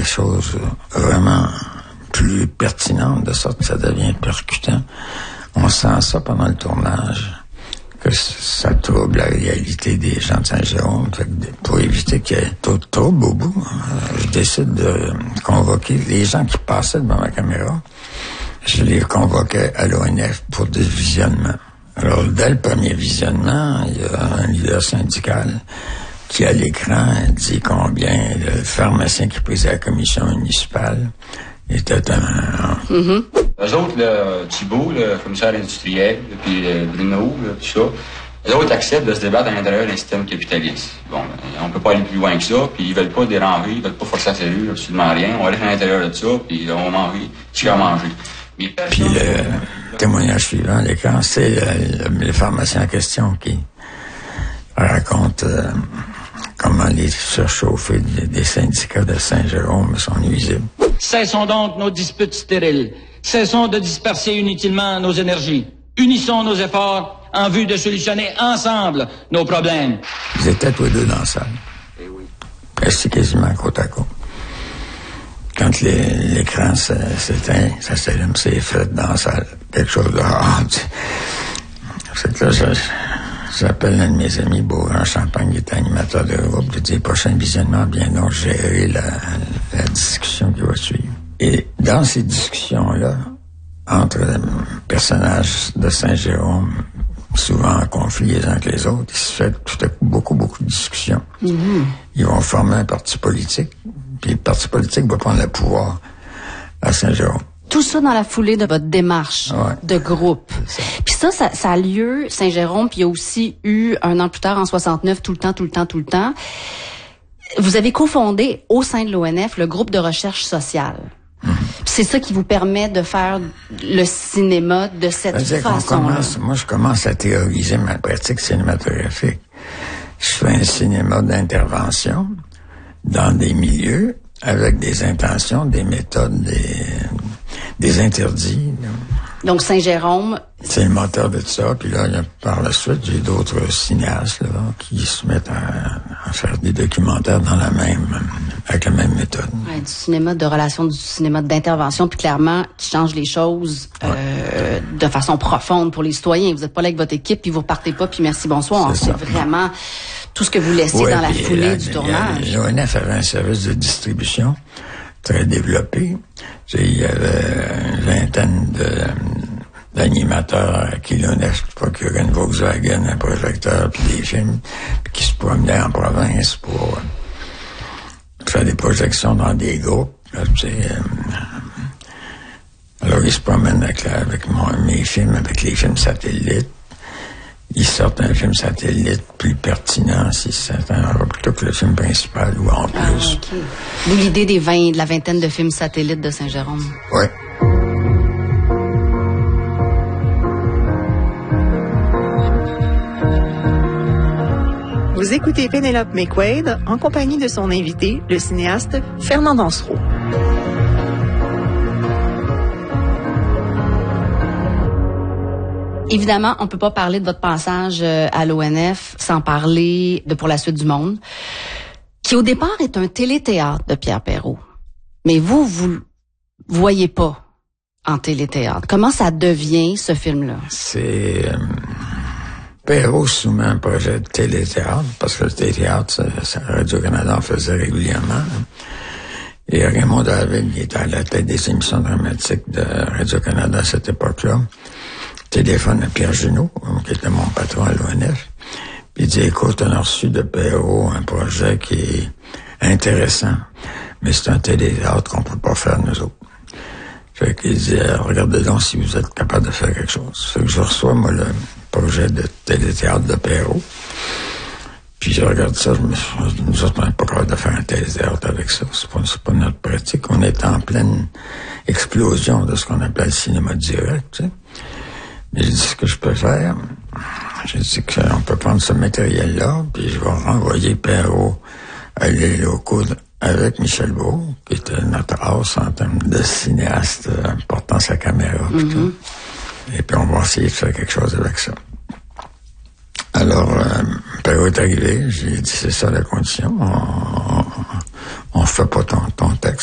choses vraiment plus pertinentes, de sorte que ça devient percutant. On sent ça pendant le tournage, que ça trouble la réalité des gens de Saint-Jérôme. Fait que pour éviter qu'il y ait trop de trouble au bout, je décide de convoquer les gens qui passaient devant ma caméra. Je les convoquais à l'ONF pour des visionnements. Alors, dès le premier visionnement, il y a un leader syndical qui, à l'écran, dit combien le pharmacien qui présidait la commission municipale était un... Eux autres, là, Thibault, le commissaire industriel, puis Bruno, là, tout ça, eux autres acceptent de se débattre à l'intérieur d'un système capitaliste. Bon, on peut pas aller plus loin que ça, puis ils veulent pas déranger, ils veulent pas forcer la cellule, absolument rien. On va aller à l'intérieur de ça, puis on va manger, tu vas manger. Puis le témoignage suivant, à l'écran, c'est le pharmacien en question qui raconte comment les surchauffés des syndicats de Saint-Jérôme sont nuisibles. Cessons donc nos disputes stériles. Cessons de disperser inutilement nos énergies. Unissons nos efforts en vue de solutionner ensemble nos problèmes. Ils étaient tous les deux dans la salle. Eh oui. Restés quasiment côte à côte. Quand l'écran s'éteint, ça s'allume, c'est fait dans la salle. Quelque chose de rare. C'est que là, j'appelle un de mes amis, Beaugrand-Champagne, qui est animateur de groupe. Je dis, prochain visionnement, bien donc gérer la discussion qui va suivre. Et dans ces discussions-là, entre les personnages de Saint-Jérôme, souvent en conflit les uns avec les autres, il se fait tout à coup beaucoup de discussions. Mm-hmm. Ils vont former un parti politique, puis le parti politique va prendre le pouvoir à Saint-Jérôme. Tout ça dans la foulée de votre démarche de groupe. Puis ça a lieu, Saint-Jérôme, puis il y a aussi eu, un an plus tard, en 69, tout le temps. Vous avez cofondé, au sein de l'ONF, le groupe de recherche sociale. C'est ça qui vous permet de faire le cinéma de cette façon-là. Moi, je commence à théoriser ma pratique cinématographique. Je fais un cinéma d'intervention dans des milieux avec des intentions, des méthodes, des interdits. Donc, Saint-Jérôme... C'est le moteur de tout ça. Puis là, par la suite, j'ai d'autres cinéastes là, qui se mettent à faire des documentaires avec la même méthode. Ouais, du cinéma de relation, du cinéma d'intervention, puis clairement, qui change les choses de façon profonde pour les citoyens. Vous n'êtes pas là avec votre équipe, puis vous repartez pas, puis merci, bonsoir. C'est vraiment tout ce que vous laissez dans la foulée du tournage. L'ONF avait un service de distribution très développé. Il y avait une vingtaine d'animateurs à qui l'ONF procurait une Volkswagen, un projecteur, puis des films, puis qui se promenaient en province pour faire des projections dans des groupes. Là, alors, ils se promènent avec mes films, avec les films satellites. Ils sortent un film satellite plus pertinent, si c'est plutôt que le film principal ou en plus. Okay. D'où l'idée de la vingtaine de films satellites de Saint-Jérôme. Oui. Vous écoutez Pénélope McQuaid en compagnie de son invité, le cinéaste Fernand Dansereau. Évidemment, on peut pas parler de votre passage à l'ONF sans parler de Pour la suite du monde, qui au départ est un téléthéâtre de Pierre Perrault. Mais vous voyez pas en téléthéâtre. Comment ça devient, ce film-là? C'est... Perrault soumet un projet de téléthéâtre, parce que le téléthéâtre, Radio-Canada en faisait régulièrement. Et Raymond David, qui était à la tête des émissions dramatiques de Radio-Canada à cette époque-là, téléphone à Pierre Junot, qui était mon patron à l'ONF, puis il dit, écoute, on a reçu de Perrault un projet qui est intéressant, mais c'est un téléthéâtre qu'on peut pas faire nous autres. Fait qu'il dit, regardez donc si vous êtes capable de faire quelque chose. Fait que je reçois, moi, le projet de téléthéâtre de Perrault, puis je regarde ça, nous autres, on n'est pas capable de faire un téléthéâtre avec ça. C'est pas notre pratique. On est en pleine explosion de ce qu'on appelle le cinéma direct, tu sais. Mais j'ai dit, ce que je peux faire, j'ai dit qu'on peut prendre ce matériel-là, puis je vais renvoyer Perrault à les locaux avec Michel Beau, qui était notre as en termes de cinéaste portant sa caméra. Mm-hmm. Et puis on va essayer de faire quelque chose avec ça. Alors, Perrault est arrivé, j'ai dit, c'est ça la condition, on fait pas ton texte.